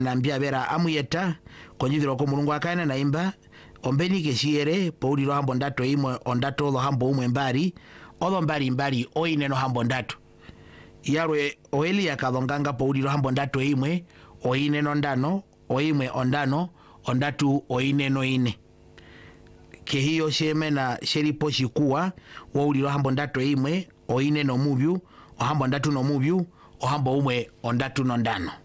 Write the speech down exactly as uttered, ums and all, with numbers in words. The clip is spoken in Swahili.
nambia bera amuyeta konjithiro ko mulungu akana na imba ombeni kesiere pauliro hambo ndato imwe ondato lo hambo umwe mbari odo mbari mbari oine no hambo ndato yarwe oeli yakadonganga pauliro hambo ndato imwe oine no ndano oimwe ondano ondatu oine no ine ke hiyo sheme na sheripo shikuwa wauliro hambo ndato imwe oine no mubyu ohambo ndatu no mubyu ohambo umwe ondatu no ndano